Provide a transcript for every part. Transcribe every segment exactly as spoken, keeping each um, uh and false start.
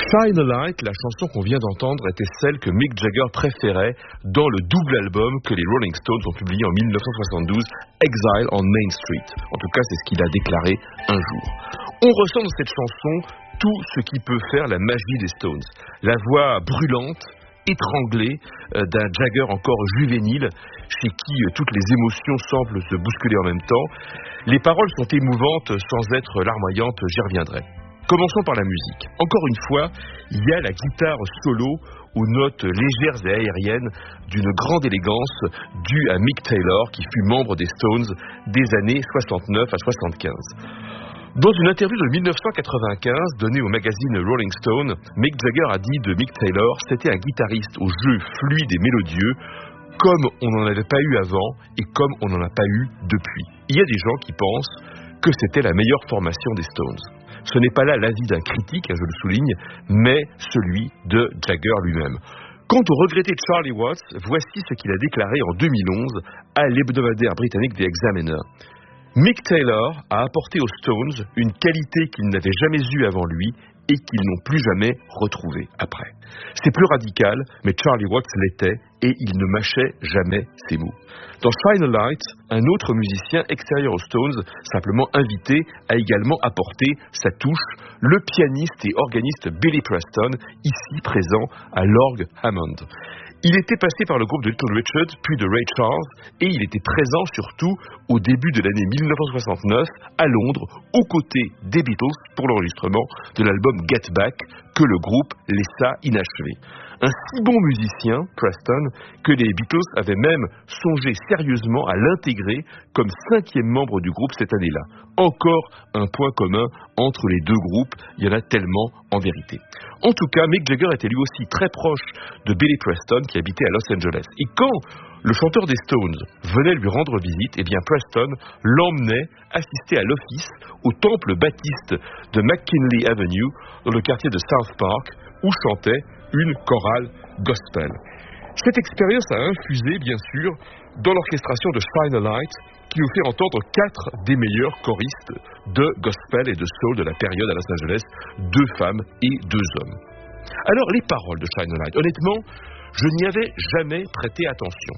Shine a Light, la chanson qu'on vient d'entendre, était celle que Mick Jagger préférait dans le double album que les Rolling Stones ont publié en dix-neuf cent soixante-douze, Exile on Main Street. En tout cas, c'est ce qu'il a déclaré un jour. On ressent dans cette chanson tout ce qui peut faire la magie des Stones. La voix brûlante, étranglée euh, d'un Jagger encore juvénile, chez qui euh, toutes les émotions semblent se bousculer en même temps. Les paroles sont émouvantes sans être larmoyantes, j'y reviendrai. Commençons par la musique. Encore une fois, il y a la guitare solo aux notes légères et aériennes d'une grande élégance due à Mick Taylor, qui fut membre des Stones des années soixante-neuf à soixante-quinze. Dans une interview de dix-neuf cent quatre-vingt-quinze donnée au magazine Rolling Stone, Mick Jagger a dit de Mick Taylor « C'était un guitariste au jeu fluide et mélodieux, comme on n'en avait pas eu avant et comme on n'en a pas eu depuis. » Il y a des gens qui pensent que c'était la meilleure formation des Stones. Ce n'est pas là l'avis d'un critique, je le souligne, mais celui de Jagger lui-même. Quant au regretté Charlie Watts, voici ce qu'il a déclaré en deux mille onze à l'hebdomadaire britannique The Examiner. Mick Taylor a apporté aux Stones une qualité qu'ils n'avaient jamais eue avant lui et qu'ils n'ont plus jamais retrouvée après. C'est plus radical, mais Charlie Watts l'était et il ne mâchait jamais ses mots. Dans Shine a Light, un autre musicien extérieur aux Stones, simplement invité, a également apporté sa touche, le pianiste et organiste Billy Preston, ici présent à l'orgue Hammond. Il était passé par le groupe de Little Richard, puis de Ray Charles, et il était présent surtout au début de l'année dix-neuf cent soixante-neuf à Londres, aux côtés des Beatles pour l'enregistrement de l'album Get Back, que le groupe laissa inachevé. Un si bon musicien, Preston, que les Beatles avaient même songé sérieusement à l'intégrer comme cinquième membre du groupe cette année-là. Encore un point commun entre les deux groupes, il y en a tellement en vérité. En tout cas, Mick Jagger était lui aussi très proche de Billy Preston qui habitait à Los Angeles. Et quand le chanteur des Stones venait lui rendre visite, eh bien Preston l'emmenait assister à l'office au temple baptiste de McKinley Avenue, dans le quartier de South Park, où chantait une chorale gospel. Cette expérience a infusé, bien sûr, dans l'orchestration de Shine a Light, qui nous fait entendre quatre des meilleurs choristes de gospel et de soul de la période à Los Angeles, deux femmes et deux hommes. Alors, les paroles de Shine a Light, honnêtement, je n'y avais jamais prêté attention.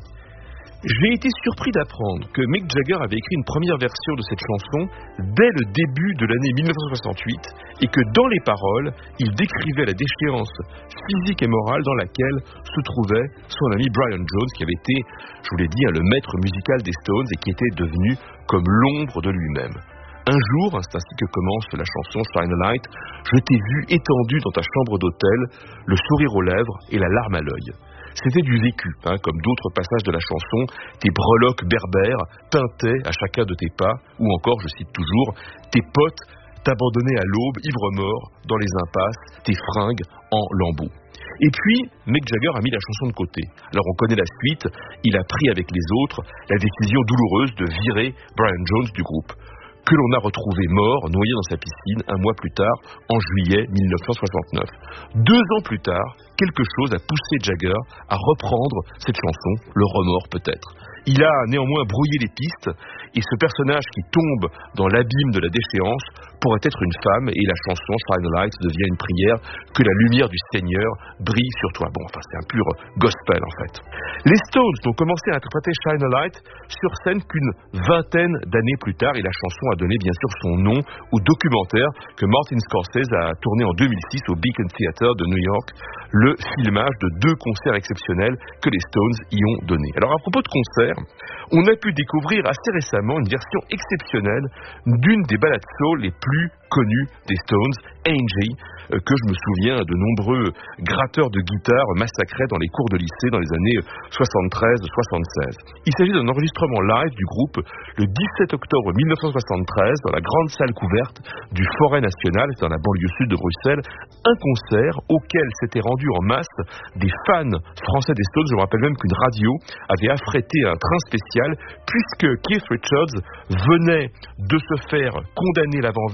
J'ai été surpris d'apprendre que Mick Jagger avait écrit une première version de cette chanson dès le début de l'année dix-neuf cent soixante-huit et que dans les paroles, il décrivait la déchéance physique et morale dans laquelle se trouvait son ami Brian Jones, qui avait été, je vous l'ai dit, le maître musical des Stones et qui était devenu comme l'ombre de lui-même. Un jour, c'est ainsi que commence la chanson Shine a Light, je t'ai vu étendu dans ta chambre d'hôtel, le sourire aux lèvres et la larme à l'œil. C'était du vécu, hein, comme d'autres passages de la chanson, tes breloques berbères teintaient à chacun de tes pas, ou encore, je cite toujours, tes potes t'abandonnaient à l'aube, ivre-mort, dans les impasses, tes fringues en lambeaux. Et puis, Mick Jagger a mis la chanson de côté. Alors on connaît la suite, il a pris avec les autres la décision douloureuse de virer Brian Jones du groupe, que l'on a retrouvé mort, noyé dans sa piscine, un mois plus tard, en juillet dix-neuf cent soixante-neuf. Deux ans plus tard, quelque chose a poussé Jagger à reprendre cette chanson, le remords peut-être. Il a néanmoins brouillé les pistes, et ce personnage qui tombe dans l'abîme de la déchéance pourrait être une femme, et la chanson Shine a Light devient une prière, que la lumière du Seigneur brille sur toi. Bon, enfin, c'est un pur gospel en fait. Les Stones ont commencé à interpréter Shine a Light sur scène qu'une vingtaine d'années plus tard, et la chanson a donné bien sûr son nom au documentaire que Martin Scorsese a tourné en deux mille six au Beacon Theatre de New York, le filmage de deux concerts exceptionnels que les Stones y ont donné. Alors à propos de concerts, on a pu découvrir assez récemment une version exceptionnelle d'une des ballades soul les plus connues des Stones, Angie, euh, que je me souviens de nombreux gratteurs de guitare massacrés dans les cours de lycée dans les années soixante-treize soixante-seize. Il s'agit d'un enregistrement live du groupe le dix-sept octobre dix-neuf cent soixante-treize dans la grande salle couverte du Forêt National, dans la banlieue sud de Bruxelles, un concert auquel s'étaient rendus en masse des fans français des Stones. Je me rappelle même qu'une radio avait affrété un train spécial puisque Keith Richards venait de se faire condamner l'avant-veille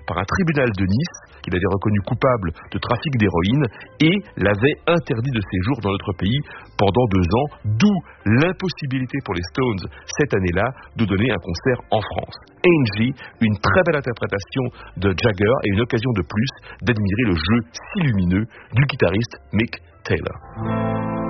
par un tribunal de Nice qu'il avait reconnu coupable de trafic d'héroïne et l'avait interdit de séjour dans notre pays pendant deux ans, d'où l'impossibilité pour les Stones cette année-là de donner un concert en France. Angie, une très belle interprétation de Jagger et une occasion de plus d'admirer le jeu si lumineux du guitariste Mick Taylor.